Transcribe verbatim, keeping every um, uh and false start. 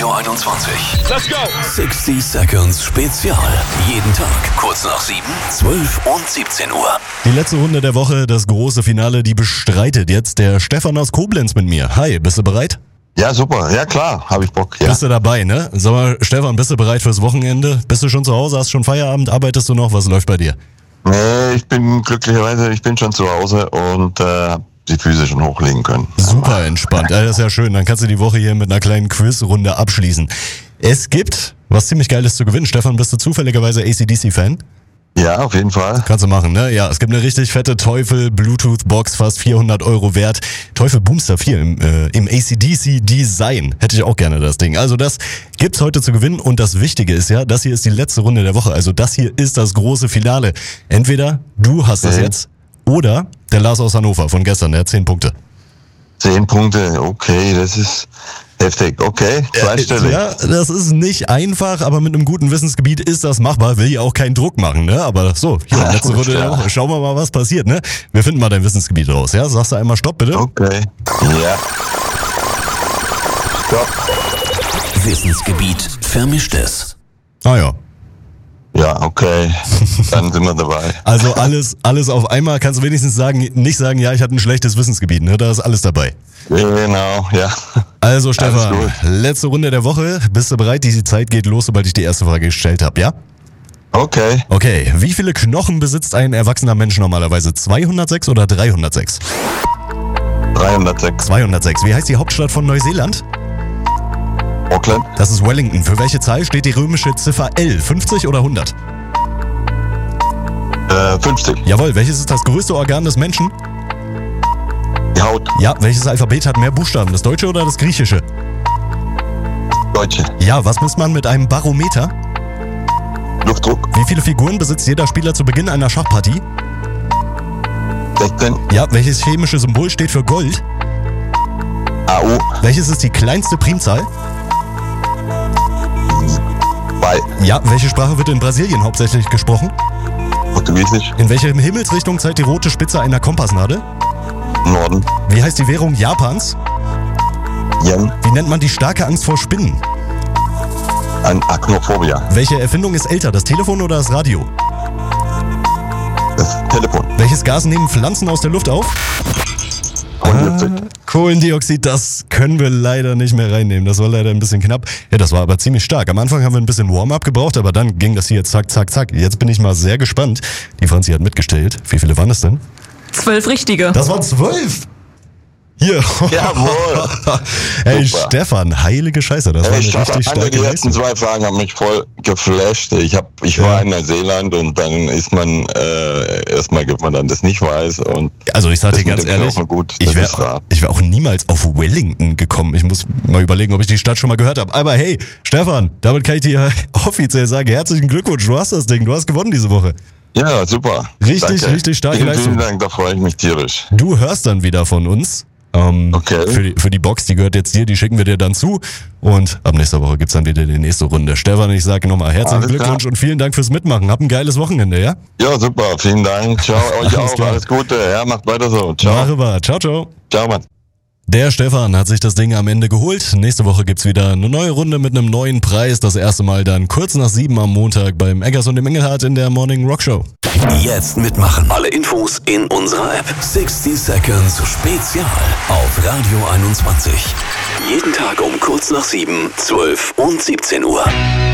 Radio einundzwanzig. Let's go! sechzig Seconds Spezial. Jeden Tag kurz nach sieben, zwölf und siebzehn Uhr. Die letzte Runde der Woche, das große Finale, die bestreitet jetzt der Stefan aus Koblenz mit mir. Hi, bist du bereit? Ja, super. Ja, klar, habe ich Bock. Ja. Bist du dabei, ne? Sag mal, Stefan, bist du bereit fürs Wochenende? Bist du schon zu Hause, hast schon Feierabend, arbeitest du noch? Was läuft bei dir? Nee, ich bin glücklicherweise, ich bin schon zu Hause und äh, hab die Füße schon hochlegen können. Super entspannt. Ja, das ist ja schön. Dann kannst du die Woche hier mit einer kleinen Quizrunde abschließen. Es gibt was ziemlich Geiles zu gewinnen. Stefan, bist du zufälligerweise A C D C-Fan? Ja, auf jeden Fall. Kannst du machen, ne? Ja, es gibt eine richtig fette Teufel-Bluetooth-Box, fast vierhundert Euro wert. Teufel Boomster vier im, äh, im A C D C-Design. Hätte ich auch gerne das Ding. Also das gibt's heute zu gewinnen und das Wichtige ist ja, das hier ist die letzte Runde der Woche. Also das hier ist das große Finale. Entweder du hast es Mhm. jetzt oder der Lars aus Hannover von gestern, der hat zehn Punkte. Zehn Punkte, okay, das ist heftig. Okay, zweistellig. Ja, das ist nicht einfach, aber mit einem guten Wissensgebiet ist das machbar. Will ja auch keinen Druck machen, ne? Aber so, hier, Ja, letzte gut, Runde der ja. Woche. Schauen wir mal, was passiert, ne? Wir finden mal dein Wissensgebiet raus, ja? Sagst du einmal Stopp, bitte? Okay. Ja. Stopp. Wissensgebiet Vermischtes. Ah ja. Ja, okay. Dann sind wir dabei. Also alles, alles auf einmal. Kannst du wenigstens sagen, nicht sagen, ja, ich hatte ein schlechtes Wissensgebiet, ne? Da ist alles dabei. Genau, ja. Also Stefan, Alles gut. letzte Runde der Woche. Bist du bereit? Die Zeit geht los, sobald ich die erste Frage gestellt habe, ja? Okay. Okay, wie viele Knochen besitzt ein erwachsener Mensch normalerweise? zweihundertsechs oder dreihundertsechs? dreihundertsechs. zweihundertsechs. Wie heißt die Hauptstadt von Neuseeland? Auckland. Das ist Wellington. Für welche Zahl steht die römische Ziffer L? fünfzig oder hundert? Äh, fünfzig. Jawohl, welches ist das größte Organ des Menschen? Die Haut. Ja, welches Alphabet hat mehr Buchstaben? Das deutsche oder das griechische? Deutsche. Ja, was misst man mit einem Barometer? Luftdruck. Wie viele Figuren besitzt jeder Spieler zu Beginn einer Schachpartie? sechzehn. Ja, welches chemische Symbol steht für Gold? A U. Welches ist die kleinste Primzahl? zwei. Ja, welche Sprache wird in Brasilien hauptsächlich gesprochen? Portugiesisch. In welche Himmelsrichtung zeigt die rote Spitze einer Kompassnadel? Norden. Wie heißt die Währung Japans? Yen. Wie nennt man die starke Angst vor Spinnen? Ein Arachnophobia. Welche Erfindung ist älter, das Telefon oder das Radio? Das Telefon. Welches Gas nehmen Pflanzen aus der Luft auf? Kohlendioxid. Kohlendioxid, das können wir leider nicht mehr reinnehmen. Das war leider ein bisschen knapp. Ja, das war aber ziemlich stark. Am Anfang haben wir ein bisschen Warm-up gebraucht, aber dann ging das hier zack, zack, zack. Jetzt bin ich mal sehr gespannt. Die Franzi hat mitgestellt. Wie viele waren es denn? Zwölf richtige. Das waren zwölf! Hier. Jawohl. Hey, Super. Stefan, heilige Scheiße. Das war Hey, eine ich richtig fand, starke die ersten Leistung. zwei Fragen haben mich voll geflasht. Ich hab, ich Ja. war in Neuseeland und dann ist man, äh, erstmal gibt man dann das nicht weiß und Also ich sag das dir ganz mit den ehrlich, Knochen gut, ich das wäre ist wahr. ich wär auch niemals auf Wellington gekommen. Ich muss mal überlegen, ob ich die Stadt schon mal gehört habe. Aber hey, Stefan, damit kann ich dir offiziell sagen, herzlichen Glückwunsch, du hast das Ding, du hast gewonnen diese Woche. Ja, super. Richtig, Danke. richtig starke vielen, Leistung. Vielen Dank, da freue ich mich tierisch. Du hörst dann wieder von uns. Ähm, Okay. Für die, für die Box, die gehört jetzt dir, die schicken wir dir dann zu. Und ab nächster Woche gibt's dann wieder die nächste Runde. Stefan, ich sage nochmal herzlichen Alles Glückwunsch klar. und vielen Dank fürs Mitmachen. Hab ein geiles Wochenende, ja? Ja, super, vielen Dank. Ciao, euch Alles auch, klar. alles Gute. Ja, macht weiter so. Ciao. Mache wahr. Ciao, ciao. Ciao, Mann. Der Stefan hat sich das Ding am Ende geholt. Nächste Woche gibt's wieder eine neue Runde mit einem neuen Preis. Das erste Mal dann kurz nach sieben am Montag beim Eggers und dem Engelhardt in der Morning Rock Show. Jetzt mitmachen. Alle Infos in unserer App. sechzig Seconds Spezial auf Radio einundzwanzig. Jeden Tag um kurz nach sieben, zwölf und siebzehn Uhr.